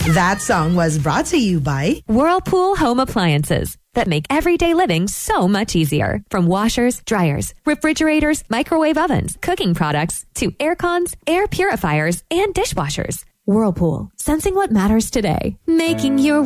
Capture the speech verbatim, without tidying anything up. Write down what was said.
That song was brought to you by Whirlpool Home Appliances that make everyday living so much easier. From washers, dryers, refrigerators, microwave ovens, cooking products, to air cons, air purifiers, and dishwashers. Whirlpool, sensing what matters today. Making your